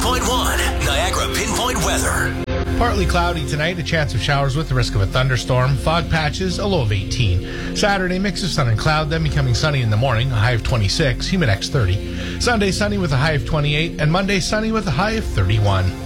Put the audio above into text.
Niagara Pinpoint Weather. Partly cloudy tonight, a chance of showers with the risk of a thunderstorm. Fog patches, a low of 18. Saturday, mix of sun and cloud, then becoming sunny in the morning, a high of 26, Humidex 30. Sunday, sunny with a high of 28, and Monday, sunny with a high of 31.